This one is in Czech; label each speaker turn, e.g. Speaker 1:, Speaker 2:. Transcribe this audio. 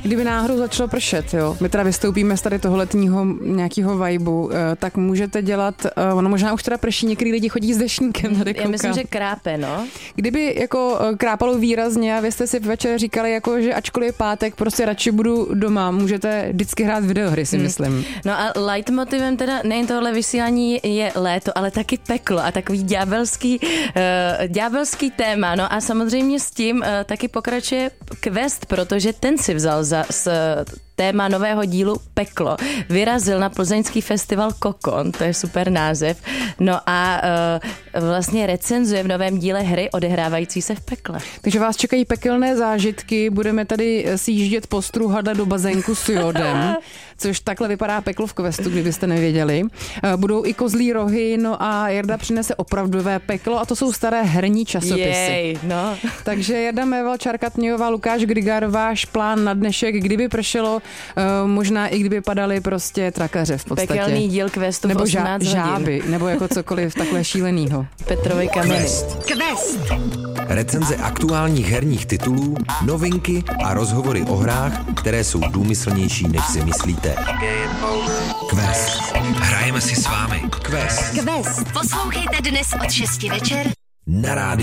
Speaker 1: Kdyby náhodou začalo pršet, jo, my teda vystoupíme z tady toho letního nějakého vibeu, tak můžete dělat, ono možná už teda prší, některý lidi chodí s deštníkem tady koukám.
Speaker 2: Já myslím, že krápe, no.
Speaker 1: Kdyby jako krápalo výrazně a vy jste si večer říkali, jako, že ačkoliv je pátek, prostě radši budu doma, můžete vždycky hrát videohry, si myslím.
Speaker 2: No a leitmotivem teda nejen tohle vysílání je léto, ale taky peklo a takový ďábelský téma. No a samozřejmě s tím taky pokračuje Quest, protože ten si vzal za téma nového dílu Peklo. Vyrazil na plzeňský festival Kokon, to je super název. No a vlastně recenzuje v novém díle hry odehrávající se v pekle.
Speaker 1: Takže vás čekají pekelné zážitky, budeme tady sjíždět po Struhada do bazénku s jodem, což takhle vypadá peklo v Questu, kdybyste nevěděli. Budou i kozlí rohy, no a Jarda přinese opravdové peklo a to jsou staré herní časopisy.
Speaker 2: Jej, no.
Speaker 1: Takže Jarda Méval, Čárka Tmějová, Lukáš Grigar, váš plán na dnešek, kdyby pršelo, možná i kdyby padaly prostě trakaře v podstatě.
Speaker 2: Pekelný díl Questu
Speaker 1: nebo
Speaker 2: v 18
Speaker 1: žáby, nebo jako cokoliv takhle šílenýho.
Speaker 2: Petrovy kameny.
Speaker 3: Quest.
Speaker 4: Recenze aktuálních herních titulů, novinky a rozhovory o hrách, které jsou důmyslnější, než si myslíte. Quest. Hrajeme si s vámi. Quest.
Speaker 3: Poslouchejte dnes od 6 večer
Speaker 4: Na rádiu